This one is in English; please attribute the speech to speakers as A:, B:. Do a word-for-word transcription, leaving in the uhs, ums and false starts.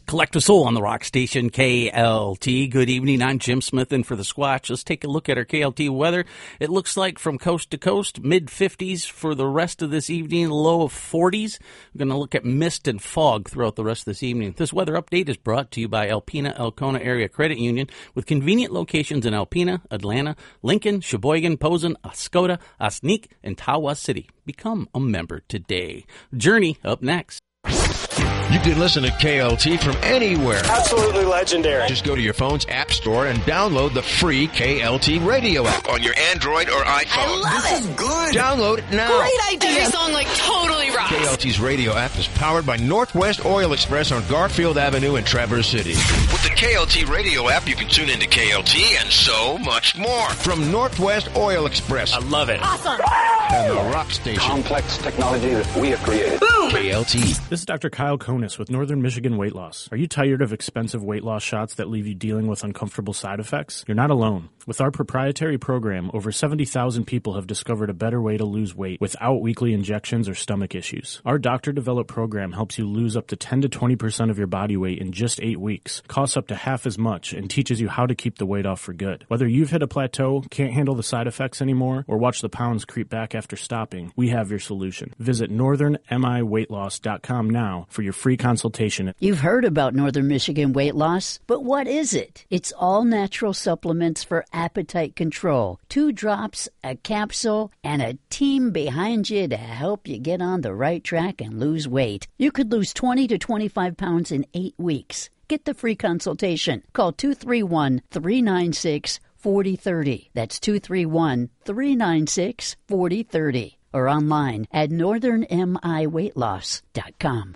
A: Collective Soul on the rock station K L T. Good evening. I'm Jim Smith in for the Squatch. Let's take a look at our K L T weather. It looks like from coast to coast, mid fifties for the rest of this evening, low of forties. We're going to look at mist and fog throughout the rest of this evening. This weather update is brought to you by Alpena Elkona Area Credit Union with convenient locations in Alpena, Atlanta, Lincoln, Sheboygan, Posen, Oscoda, Osneek, and Tawas City. Become a member today. Journey up next.
B: You can listen to K L T from anywhere.
C: Absolutely legendary.
B: Just go to your phone's app store and download the free K L T radio app on your Android or iPhone.
D: I love
C: this
D: it.
C: is good.
B: Download it now.
D: Great idea. Every song like totally rocks.
B: K L T's radio app is powered by Northwest Oil Express on Garfield Avenue in Traverse City. With the K L T radio app, you can tune into K L T and so much more. From Northwest Oil Express.
C: I love it.
D: Awesome.
B: And the rock station.
E: Complex technology that we have created.
D: Boom.
B: K L T.
F: This is Doctor Kyle Konis with Northern Michigan Weight Loss. Are you tired of expensive weight loss shots that leave you dealing with uncomfortable side effects? You're not alone. With our proprietary program, over seventy thousand people have discovered a better way to lose weight without weekly injections or stomach issues. Our doctor-developed program helps you lose up to ten to twenty percent of your body weight in just eight weeks, costs up to half as much, and teaches you how to keep the weight off for good. Whether you've hit a plateau, can't handle the side effects anymore, or watch the pounds creep back after stopping, we have your solution. Visit northern mi weight loss dot com now for your free consultation.
G: You've heard about Northern Michigan Weight Loss, but what is it? It's all natural supplements for appetite control. Two drops, a capsule, and a team behind you to help you get on the right track and lose weight. You could lose twenty to twenty-five pounds in eight weeks. Get the free consultation. Call two three one, three nine six, four zero three zero. That's two three one, three nine six, four zero three zero. Or online at northern mi weight loss dot com.